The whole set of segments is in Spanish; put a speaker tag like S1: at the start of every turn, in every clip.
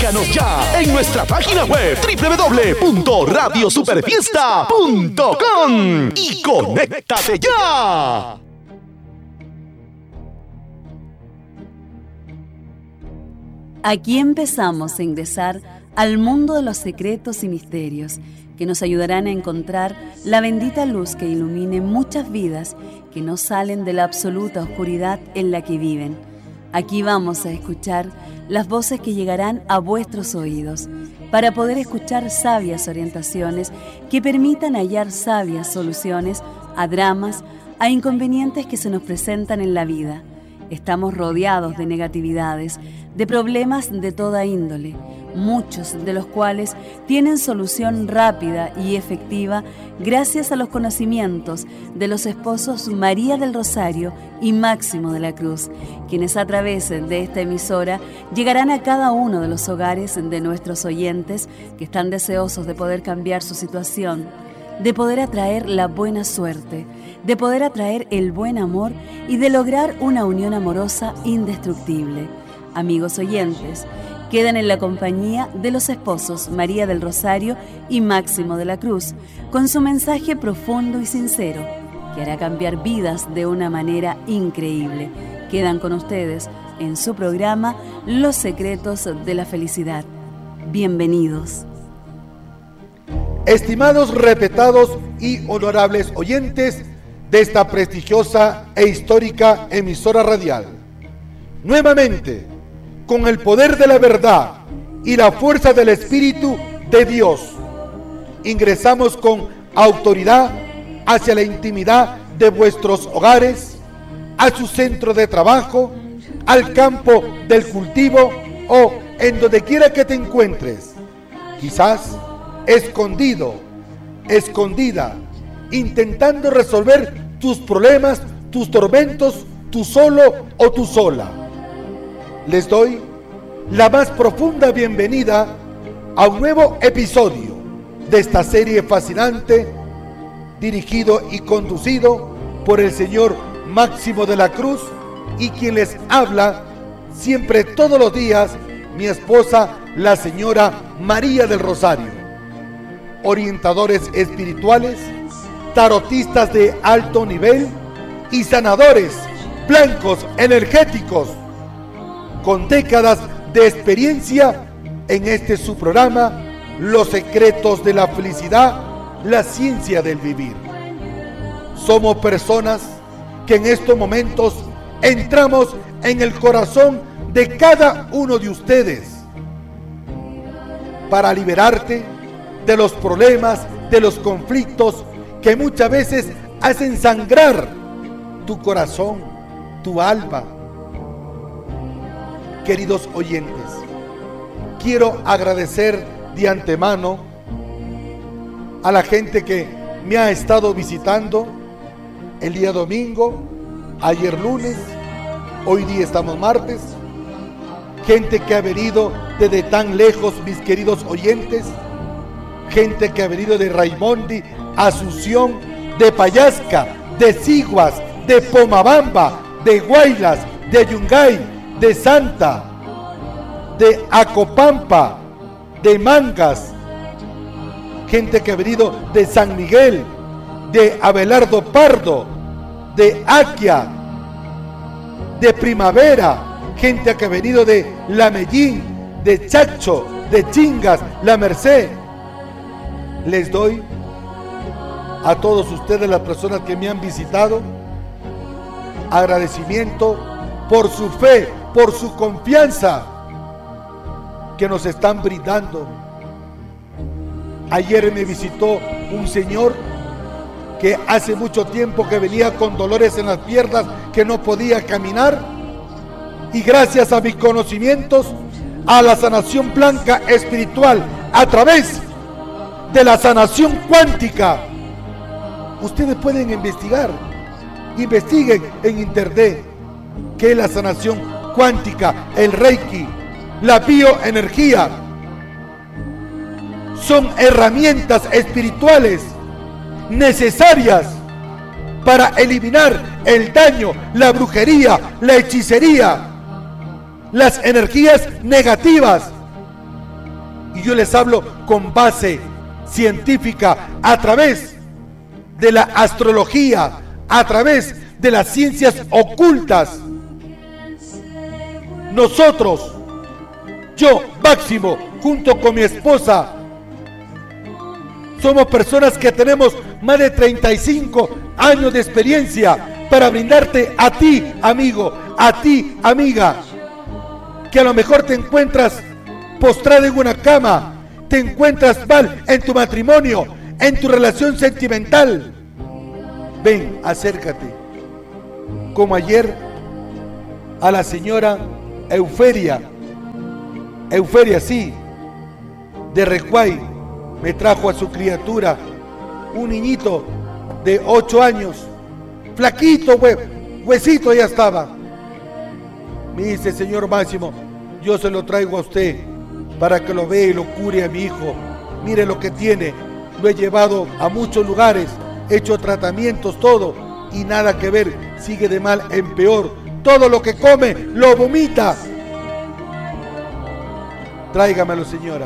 S1: Síganos ya en nuestra página web www.radiosuperfiesta.com y conéctate ya.
S2: Aquí empezamos a ingresar al mundo de los secretos y misterios que nos ayudarán a encontrar la bendita luz que ilumine muchas vidas que no salen de la absoluta oscuridad en la que viven. Aquí vamos a escuchar las voces que llegarán a vuestros oídos para poder escuchar sabias orientaciones que permitan hallar sabias soluciones a dramas, a inconvenientes que se nos presentan en la vida. Estamos rodeados de negatividades, de problemas de toda índole, muchos de los cuales tienen solución rápida y efectiva gracias a los conocimientos de los esposos María del Rosario y Máximo de la Cruz, quienes a través de esta emisora llegarán a cada uno de los hogares de nuestros oyentes que están deseosos de poder cambiar su situación, de poder atraer la buena suerte, de poder atraer el buen amor y de lograr una unión amorosa indestructible. Amigos oyentes, quedan en la compañía de los esposos María del Rosario y Máximo de la Cruz, con su mensaje profundo y sincero, que hará cambiar vidas de una manera increíble. Quedan con ustedes en su programa Los Secretos de la Felicidad. Bienvenidos.
S3: Estimados, respetados y honorables oyentes de esta prestigiosa e histórica emisora radial, nuevamente, con el poder de la verdad y la fuerza del Espíritu de Dios, ingresamos con autoridad hacia la intimidad de vuestros hogares, a su centro de trabajo, al campo del cultivo o en donde quiera que te encuentres, quizás escondido, escondida, intentando resolver tus problemas, tus tormentos, tú solo o tú sola. Les doy la más profunda bienvenida a un nuevo episodio de esta serie fascinante, dirigido y conducido por el señor Máximo de la Cruz, y quien les habla siempre, todos los días, mi esposa, la señora María del Rosario. Orientadores espirituales, tarotistas de alto nivel y sanadores blancos energéticos con décadas de experiencia en este su programa, Los Secretos de la Felicidad, la ciencia del vivir. Somos personas que en estos momentos entramos en el corazón de cada uno de ustedes para liberarte de los problemas, de los conflictos que muchas veces hacen sangrar tu corazón, tu alma. Queridos oyentes, quiero agradecer de antemano a la gente que me ha estado visitando el día domingo, ayer lunes, hoy día estamos martes. Gente que ha venido desde tan lejos, mis queridos oyentes. Gente que ha venido de Raimondi, Asunción, de Payasca, de Siguas, de Pomabamba, de Guaylas, de Yungay, de Santa, de Acopampa, de Mangas. Gente que ha venido de San Miguel, de Abelardo Pardo, de Aquia, de Primavera. Gente que ha venido de Lamellín, de Chacho, de Chingas, La Merced. Les doy a todos ustedes, las personas que me han visitado, agradecimiento por su fe, por su confianza que nos están brindando. Ayer me visitó un señor que hace mucho tiempo que venía con dolores en las piernas, que no podía caminar, y gracias a mis conocimientos, a la sanación blanca espiritual, a través de la sanación cuántica, ustedes pueden investigar, investiguen en internet qué es la sanación cuántica, el Reiki, la bioenergía. Son herramientas espirituales necesarias para eliminar el daño, la brujería, la hechicería, las energías negativas Y yo les hablo con base científica, a través de la astrología, a través de las ciencias ocultas. Nosotros, yo, Máximo, junto con mi esposa, somos personas que tenemos más de 35 años de experiencia para brindarte a ti, amigo, a ti, amiga, que a lo mejor te encuentras postrada en una cama, te encuentras mal en tu matrimonio, en tu relación sentimental. Ven, acércate. Como ayer a la señora Euferia, sí, de Recuay, me trajo a su criatura, un niñito de 8 años, flaquito, huesito ya estaba. Me dice: señor Máximo, yo se lo traigo a usted para que lo vea y lo cure a mi hijo. Mire lo que tiene, lo he llevado a muchos lugares, he hecho tratamientos, todo, y nada que ver, sigue de mal en peor. Todo lo que come lo vomita. Tráigamelo, señora.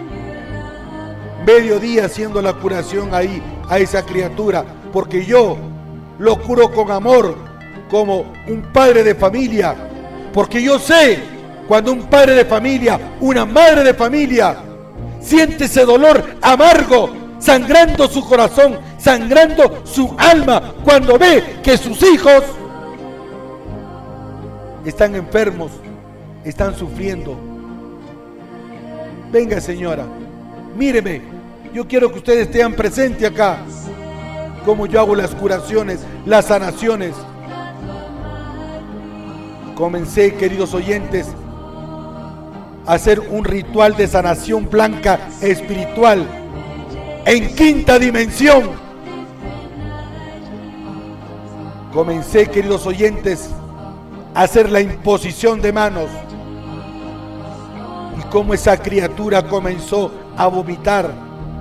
S3: Mediodía haciendo la curación ahí a esa criatura, porque yo lo curo con amor, como un padre de familia, porque yo sé cuando un padre de familia, una madre de familia siente ese dolor amargo, sangrando su corazón, sangrando su alma, cuando ve que sus hijos están enfermos, están sufriendo. Venga, señora, míreme, yo quiero que ustedes estén presentes acá, como yo hago las curaciones, las sanaciones. Comencé, queridos oyentes, a hacer un ritual de sanación blanca espiritual en quinta dimensión. Comencé, queridos oyentes, a hacer la imposición de manos, y como esa criatura comenzó a vomitar,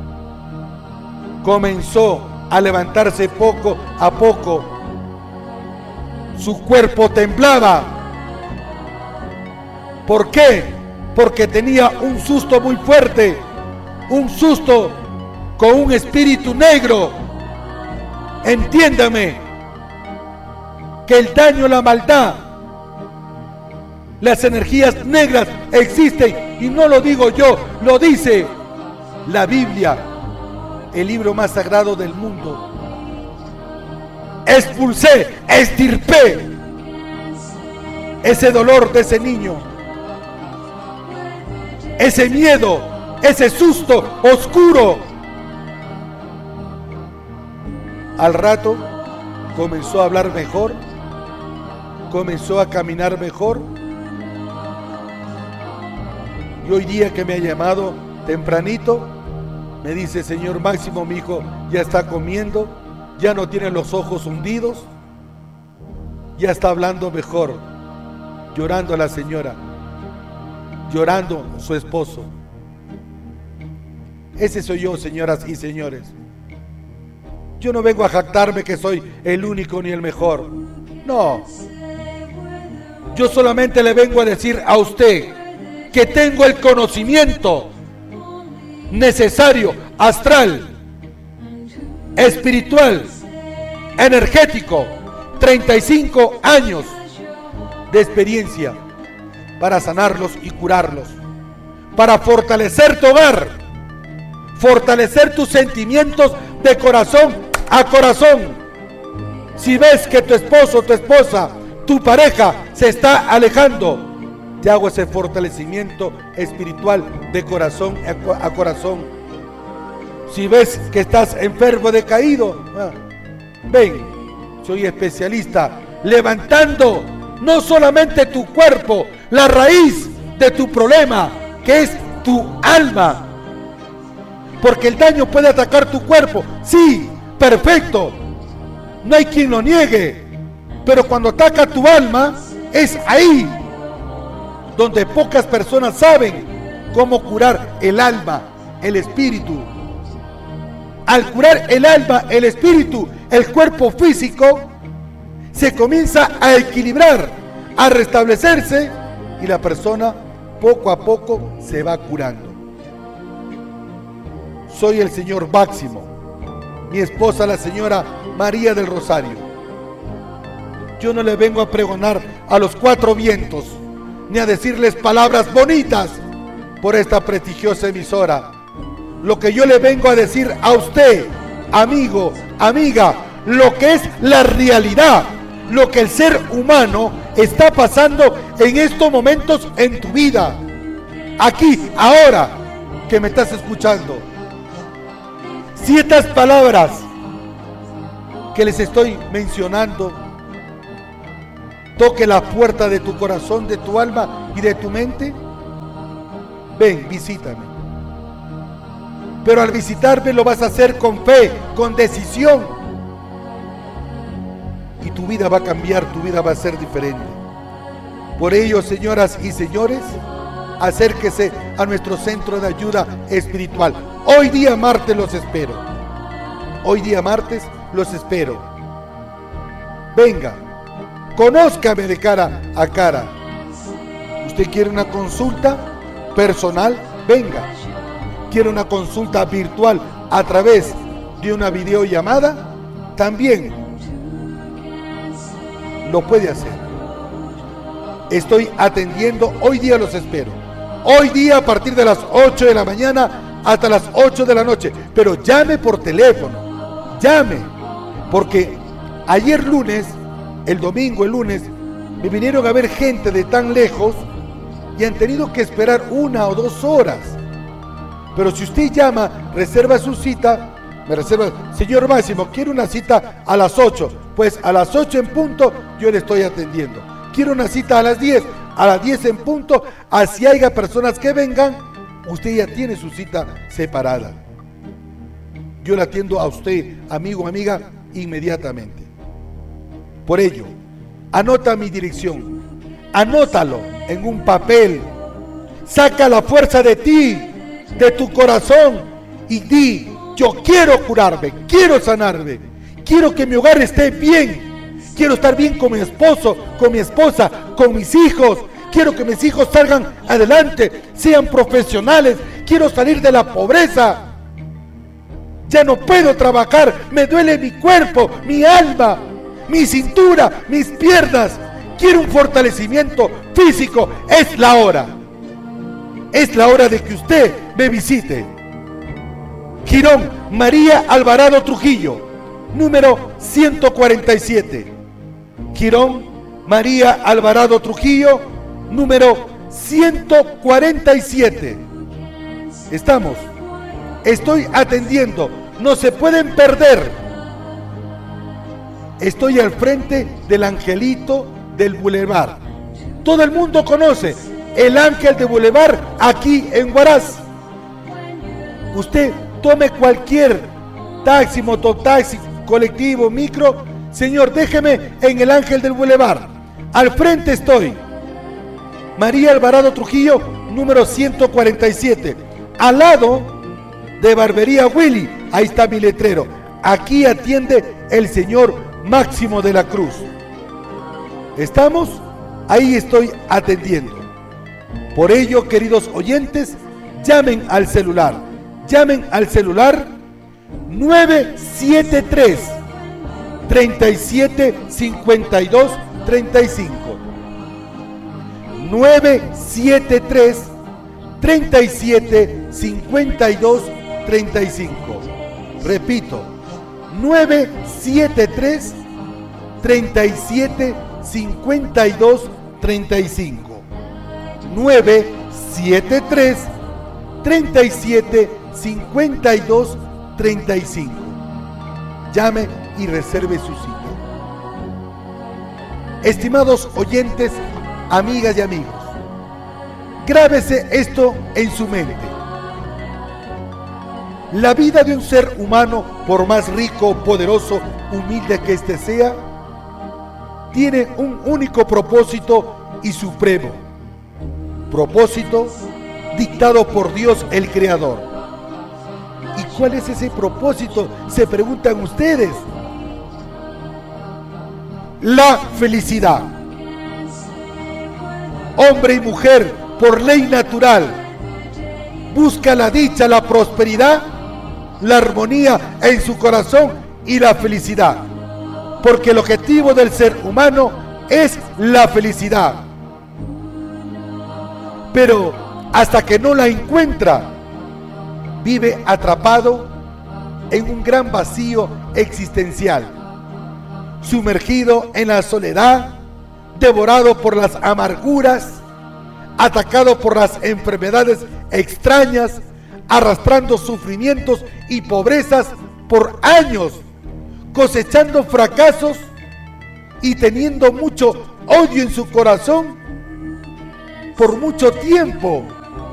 S3: comenzó a levantarse poco a poco, su cuerpo temblaba. ¿Por qué? Porque tenía un susto muy fuerte, un susto con un espíritu negro. Entiéndame que el daño, la maldad, las energías negras existen, y no lo digo yo, lo dice la Biblia, el libro más sagrado del mundo. Expulsé, extirpé ese dolor de ese niño, ese miedo, ese susto oscuro. Al rato comenzó a hablar mejor, comenzó a caminar mejor. Y hoy día que me ha llamado tempranito, me dice: señor Máximo, mi hijo ya está comiendo, ya no tiene los ojos hundidos, ya está hablando mejor. Llorando la señora, llorando su esposo. Ese soy yo, señoras y señores. Yo no vengo a jactarme que soy el único ni el mejor. No. Yo solamente le vengo a decir a usted que tengo el conocimiento necesario, astral, espiritual, energético, 35 años de experiencia para sanarlos y curarlos, para fortalecer tu hogar, fortalecer tus sentimientos de corazón a corazón. Si ves que tu esposo, tu esposa, tu pareja se está alejando, te hago ese fortalecimiento espiritual de corazón a corazón. Si ves que estás enfermo, decaído, ven, soy especialista levantando no solamente tu cuerpo, la raíz de tu problema, que es tu alma. Porque el daño puede atacar tu cuerpo, sí, perfecto, no hay quien lo niegue, pero cuando ataca tu alma, es ahí donde pocas personas saben cómo curar el alma, el espíritu. Al curar el alma, el espíritu, el cuerpo físico se comienza a equilibrar, a restablecerse, y la persona poco a poco se va curando. soy el señor Máximo, mi esposa la señora María del Rosario. Yo no le vengo a pregonar a los cuatro vientos, ni a decirles palabras bonitas por esta prestigiosa emisora. Lo que yo le vengo a decir a usted, amigo, amiga, lo que es la realidad, lo que el ser humano está pasando en estos momentos en tu vida. Aquí, ahora, que me estás escuchando. Si estas palabras que les estoy mencionando toque la puerta de tu corazón, de tu alma y de tu mente, ven, visítame. Pero al visitarme lo vas a hacer con fe, con decisión. Y tu vida va a cambiar, tu vida va a ser diferente. Por ello, señoras y señores, acérquese a nuestro centro de ayuda espiritual. Hoy día martes los espero. Hoy día martes los espero. Venga, conózcame de cara a cara. ¿Usted quiere una consulta personal? Venga. ¿Quiere una consulta virtual a través de una videollamada? También lo puede hacer. Estoy atendiendo, hoy día los espero. Hoy día a partir de las 8 de la mañana hasta las 8 de la noche. Pero llame por teléfono, llame. Porque ayer lunes, el domingo, el lunes, me vinieron a ver gente de tan lejos y han tenido que esperar 1 o 2 horas. Pero si usted llama, reserva su cita, me reserva, señor Máximo, quiero una cita a las 8, pues a las 8 en punto yo le estoy atendiendo. Quiero una cita a las 10 en punto, así haya personas que vengan, usted ya tiene su cita separada. Yo le atiendo a usted, amigo, amiga, inmediatamente. Por ello, anota mi dirección, anótalo en un papel, saca la fuerza de ti, de tu corazón, y di: yo quiero curarme, quiero sanarme, quiero que mi hogar esté bien, quiero estar bien con mi esposo, con mi esposa, con mis hijos, quiero que mis hijos salgan adelante, sean profesionales, quiero salir de la pobreza, ya no puedo trabajar, me duele mi cuerpo, mi alma, mi cintura, mis piernas, quiero un fortalecimiento físico. Es la hora de que usted me visite. Girón María Alvarado Trujillo, número 147. Girón María Alvarado Trujillo, número 147. Estoy atendiendo, no se pueden perder. Estoy al frente del Angelito del Boulevard. Todo el mundo conoce el Ángel de Boulevard aquí en Huaraz. Usted tome cualquier taxi, mototaxi, colectivo, micro. Señor, déjeme en el Ángel del Boulevard. Al frente estoy. María Alvarado Trujillo, número 147. Al lado de Barbería Willy, ahí está mi letrero. Aquí atiende el señor Máximo de la Cruz. ¿Estamos? Ahí estoy atendiendo. Por ello, queridos oyentes, llamen al celular 973 37 52 35. 973 37 52 35. Repito, 973 37 52 35. 973 37 52 35. Llame y reserve su cita. Estimados oyentes, amigas y amigos, grábese esto en su mente. La vida de un ser humano, por más rico, poderoso, humilde que éste sea, tiene un único propósito y supremo. Propósito dictado por Dios el Creador. ¿Y cuál es ese propósito? Se preguntan ustedes. La felicidad. Hombre y mujer, por ley natural, busca la dicha, la prosperidad la armonía en su corazón y la felicidad. Porque el objetivo del ser humano es la felicidad. Pero hasta que no la encuentra, vive atrapado en un gran vacío existencial, sumergido en la soledad, devorado por las amarguras, atacado por las enfermedades extrañas, arrastrando sufrimientos y pobrezas por años, cosechando fracasos y teniendo mucho odio en su corazón por mucho tiempo.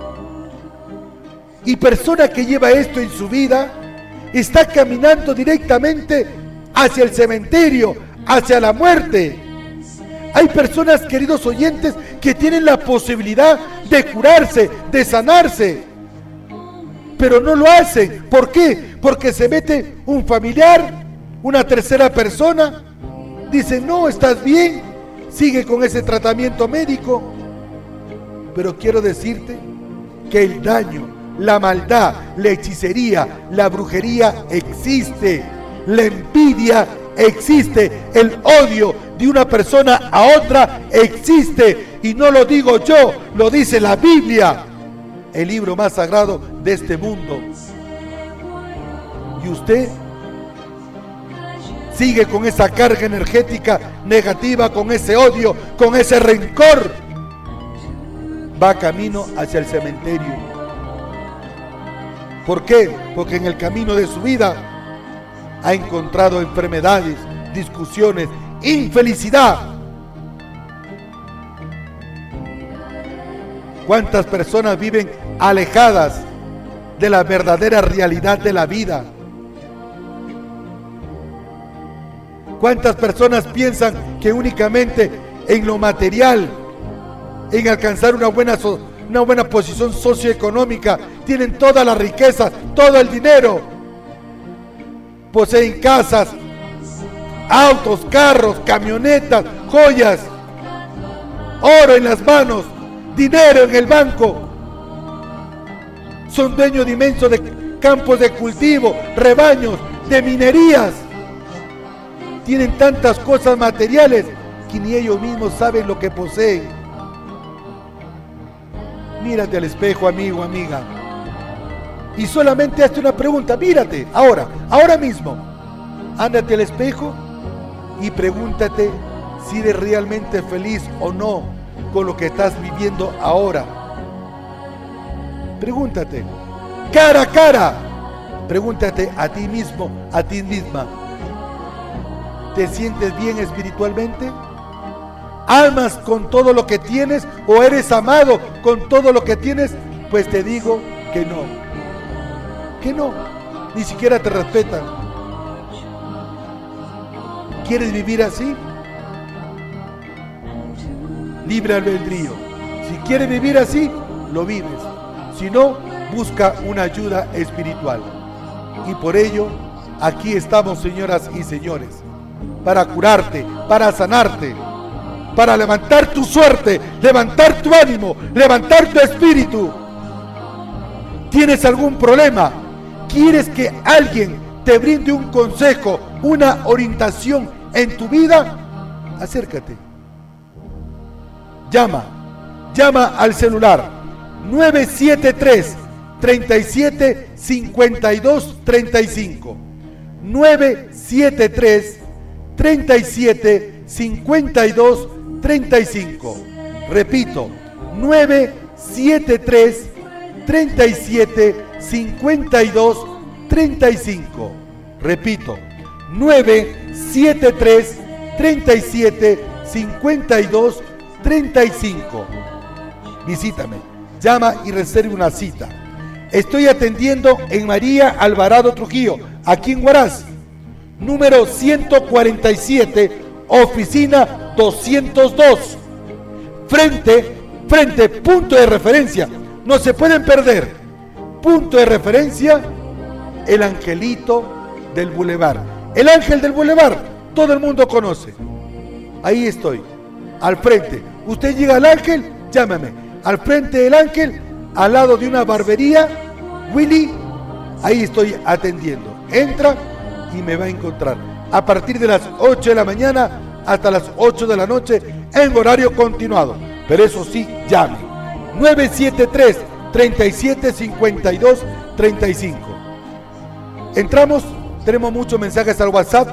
S3: Y persona que lleva esto en su vida está caminando directamente hacia el cementerio, hacia la muerte. Hay personas, queridos oyentes, que tienen la posibilidad de curarse, de sanarse, pero no lo hacen. ¿Por qué? Porque se mete un familiar, una tercera persona, dice: no, estás bien, sigue con ese tratamiento médico. Pero quiero decirte que el daño, la maldad, la hechicería, la brujería existe, la envidia existe, el odio de una persona a otra existe, y no lo digo yo, lo dice la Biblia, el libro más sagrado de este mundo. Y usted sigue con esa carga energética negativa, con ese odio, con ese rencor, va camino hacia el cementerio. ¿Por qué? Porque en el camino de su vida ha encontrado enfermedades, discusiones, infelicidad. ¿Cuántas personas viven alejadas de la verdadera realidad de la vida? ¿Cuántas personas piensan que únicamente en lo material, en alcanzar una buena posición socioeconómica, tienen toda la riqueza, todo el dinero, poseen casas, autos, carros, camionetas, joyas, oro en las manos, dinero en el banco, son dueños de inmensos campos de cultivo, rebaños, de minerías, tienen tantas cosas materiales que ni ellos mismos saben lo que poseen? Mírate al espejo, amigo, amiga, y solamente hazte una pregunta. Mírate, ahora mismo, ándate al espejo y pregúntate si eres realmente feliz o no con lo que estás viviendo ahora. Pregúntate, cara a cara, pregúntate a ti mismo, a ti misma. ¿Te sientes bien espiritualmente? ¿Amas con todo lo que tienes o eres amado con todo lo que tienes? Pues te digo que no, ni siquiera te respetan. ¿Quieres vivir así? Libre albedrío. Si quieres vivir así, lo vives. Si no, busca una ayuda espiritual. Y por ello, aquí estamos, señoras y señores, para curarte, para sanarte, para levantar tu suerte, levantar tu ánimo, levantar tu espíritu. ¿Tienes algún problema? ¿Quieres que alguien te brinde un consejo, una orientación en tu vida? Acércate. Llama al celular 973-37-52-35. 973-37-52-35. Repito, 973-37-52-35. Repito, 973-37-52-35. Visítame, llama y reserve una cita. Estoy atendiendo en María Alvarado Trujillo, aquí en Huaraz, número 147, oficina 202. Frente, punto de referencia. No se pueden perder. Punto de referencia, el angelito del Boulevard. El ángel del Boulevard, todo el mundo conoce. Ahí estoy, al frente. Usted llega al ángel, llámame. Al frente del ángel, al lado de una barbería, Willy, ahí estoy atendiendo. Entra y me va a encontrar a partir de las 8 de la mañana hasta las 8 de la noche en horario continuado. Pero eso sí, llame. 973-3752-35. Entramos, tenemos muchos mensajes al WhatsApp.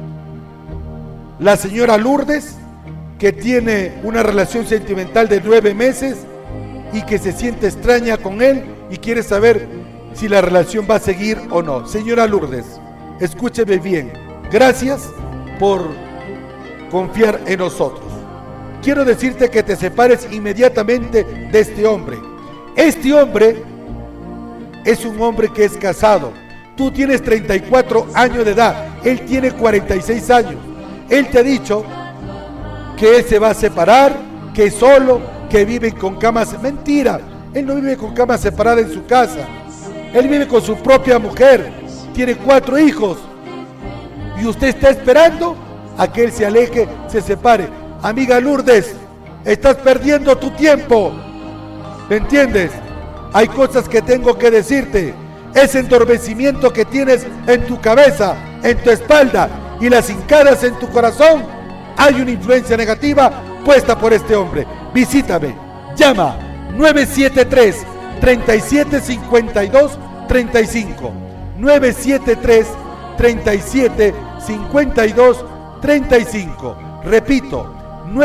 S3: La señora Lourdes, que tiene una relación sentimental de 9 meses y que se siente extraña con él y quiere saber si la relación va a seguir o no. Señora Lourdes, escúcheme bien. Gracias por confiar en nosotros. Quiero decirte que te separes inmediatamente de este hombre. Este hombre es un hombre que es casado. Tú tienes 34 años de edad, él tiene 46 años. Él te ha dicho que él se va a separar, que es solo, que viven con camas. Mentira, él no vive con camas separadas en su casa. Él vive con su propia mujer, tiene 4 hijos. Y usted está esperando a que él se aleje, se separe. Amiga Lourdes, estás perdiendo tu tiempo. ¿Me entiendes? Hay cosas que tengo que decirte. Ese entorpecimiento que tienes en tu cabeza, en tu espalda y las hincadas en tu corazón, hay una influencia negativa puesta por este hombre. Visítame. Llama 973-3752-35. 973-3752-35. Repito,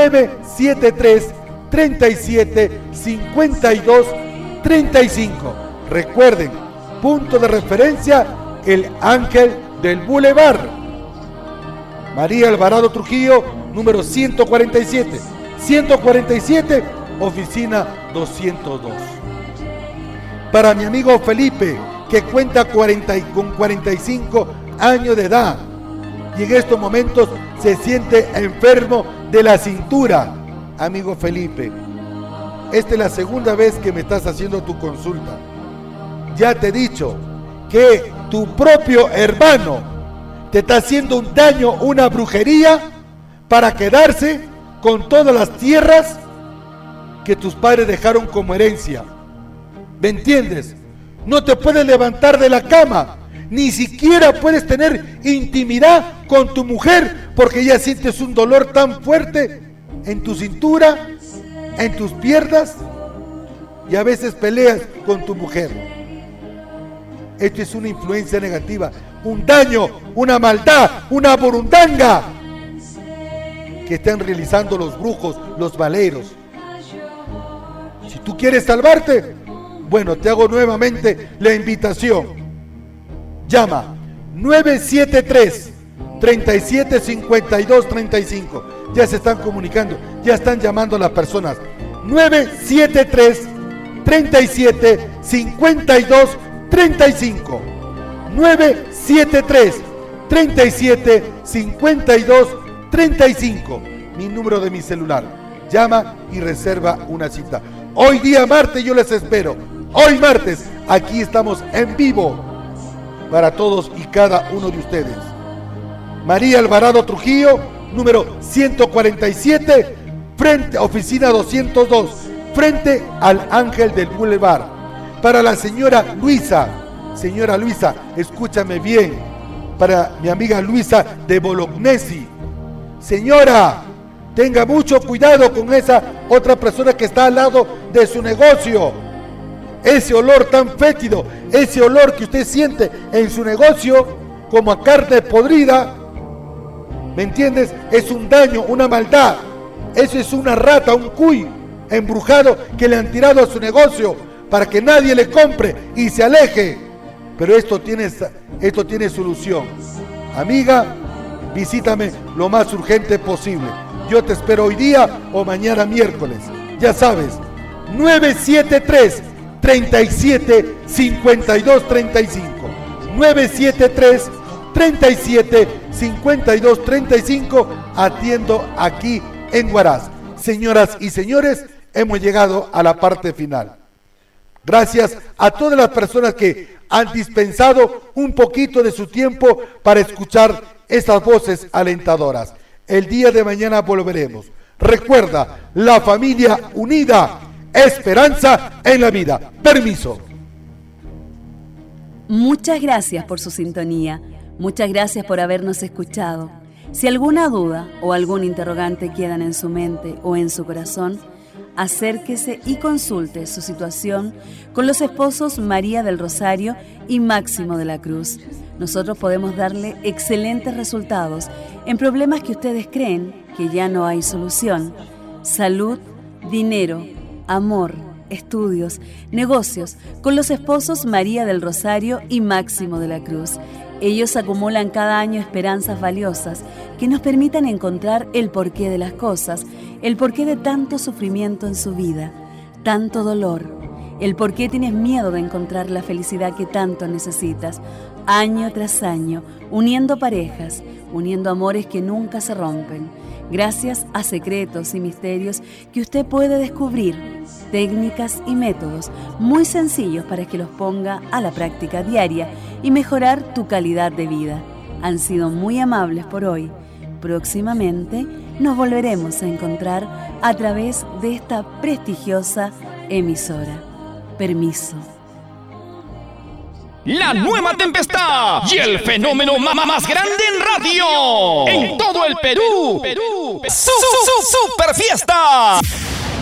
S3: 973-3752-35. Recuerden, punto de referencia, el Ángel del Boulevard. María Alvarado Trujillo, número 147. 147, oficina 202. Para mi amigo Felipe, que cuenta con 45 años de edad y en estos momentos se siente enfermo de la cintura. Amigo Felipe, esta es la segunda vez que me estás haciendo tu consulta. Ya te he dicho que tu propio hermano te está haciendo un daño, una brujería, para quedarse con todas las tierras que tus padres dejaron como herencia. ¿Me entiendes? No te puedes levantar de la cama, ni siquiera puedes tener intimidad con tu mujer, porque ya sientes un dolor tan fuerte en tu cintura, en tus piernas, y a veces peleas con tu mujer. Esto es una influencia negativa, un daño, una maldad, una burundanga que están realizando los brujos, los valeros. Si tú quieres salvarte, bueno, te hago nuevamente la invitación. Llama 973-3752-35. Ya se están comunicando, ya están llamando a las personas. 973-3752-35. 973-3752-35. Mi número de mi celular. Llama y reserva una cita. Hoy día martes yo les espero. Hoy martes, aquí estamos en vivo para todos y cada uno de ustedes. María Alvarado Trujillo, número 147, frente, oficina 202, frente al Ángel del Boulevard. Para la señora Luisa, escúchame bien. Para mi amiga Luisa de Bolognesi, señora, tenga mucho cuidado con esa otra persona que está al lado de su negocio. Ese olor tan fétido, ese olor que usted siente en su negocio como a carne podrida, ¿me entiendes? Es un daño, una maldad. Eso es una rata, un cuy embrujado que le han tirado a su negocio para que nadie le compre y se aleje. Pero esto tiene solución. Amiga, visítame lo más urgente posible. Yo te espero hoy día o mañana miércoles. Ya sabes, 973-3752-35. 973-3752-35. Atiendo aquí en Huaraz. Señoras y señores, hemos llegado a la parte final. Gracias a todas las personas que han dispensado un poquito de su tiempo para escuchar estas voces alentadoras. El día de mañana volveremos. Recuerda, la familia unida, esperanza en la vida. Permiso.
S2: Muchas gracias por su sintonía. Muchas gracias por habernos escuchado. Si alguna duda o algún interrogante quedan en su mente o en su corazón, acérquese y consulte su situación con los esposos María del Rosario y Máximo de la Cruz. Nosotros podemos darle excelentes resultados en problemas que ustedes creen que ya no hay solución. Salud, dinero, amor, estudios, negocios, con los esposos María del Rosario y Máximo de la Cruz. Ellos acumulan cada año esperanzas valiosas que nos permitan encontrar el porqué de las cosas, el porqué de tanto sufrimiento en su vida, tanto dolor, el porqué tienes miedo de encontrar la felicidad que tanto necesitas, año tras año, uniendo parejas, uniendo amores que nunca se rompen, gracias a secretos y misterios que usted puede descubrir, técnicas y métodos muy sencillos para que los ponga a la práctica diaria y mejorar tu calidad de vida. Han sido muy amables por hoy. Próximamente nos volveremos a encontrar a través de esta prestigiosa emisora. Permiso.
S4: La nueva tempestad y el fenómeno más grande en radio en todo el Perú. Super Fiesta.